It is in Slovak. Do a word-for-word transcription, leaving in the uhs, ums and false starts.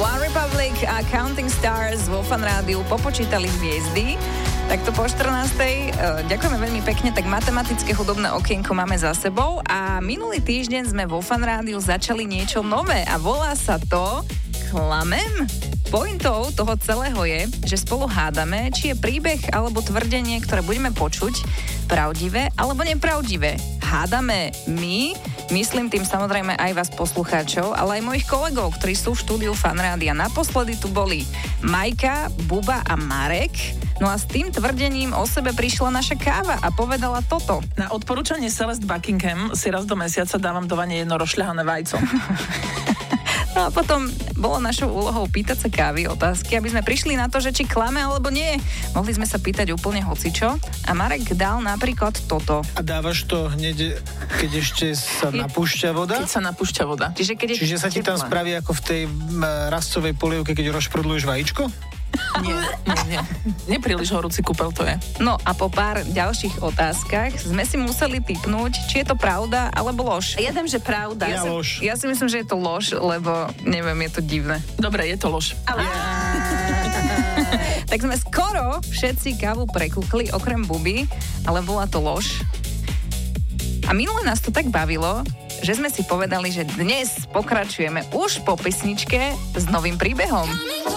One Republic a Counting Stars vo Fan Rádiu popočítali hviezdy. Takto po štrnástej. Ďakujeme veľmi pekne, tak matematické hudobné okienko máme za sebou a minulý týždeň sme vo Fan Rádiu začali niečo nové a volá sa to Klamem? Pointou toho celého je, že spolu hádame, či je príbeh alebo tvrdenie, ktoré budeme počuť, pravdivé alebo nepravdivé. Hádame my, myslím tým samozrejme aj vás poslucháčov, ale aj mojich kolegov, ktorí sú v štúdiu Fan Rádia. Naposledy tu boli Majka, Buba a Marek. No a s tým tvrdením o sebe prišla naša káva a povedala toto. Na odporúčanie Celeste Buckingham si raz do mesiaca dávam do vane jedno rozšľahané vajco. No a potom bolo našou úlohou pýtať sa kávy otázky, aby sme prišli na to, že či klame alebo nie. Mohli sme sa pýtať úplne hocičo a Marek dal napríklad toto. A dávaš to hneď, keď ešte sa napúšťa voda? Keď sa napúšťa voda. Čiže, keď Čiže sa ti tam teplá. spraví ako v tej rastcovej polievke, keď rozšprudluješ vajíčko? Nie, nie, nie. Nepríliš horúci kúpel to je. No a po pár ďalších otázkach sme si museli tipnúť, či je to pravda alebo lož. Ja dám, že pravda. Ja si, lož. ja si myslím, že je to lož, lebo neviem, je to divné. Dobre, je to lož. Ale... Tak sme skoro všetci kávu prekúkli, okrem Buby, ale bola to lož. A minule nás to tak bavilo, že sme si povedali, že dnes pokračujeme už po pesničke s novým príbehom.